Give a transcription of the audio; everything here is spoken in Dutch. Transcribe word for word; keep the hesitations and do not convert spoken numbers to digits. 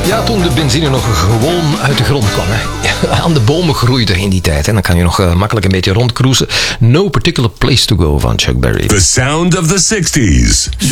Ja, toen de benzine nog gewoon uit de grond kwam. Hè. Aan de bomen groeide in die tijd. En dan kan je nog uh, makkelijk een beetje rondcruisen. No Particular Place to Go van Chuck Berry. The sound of the sixties.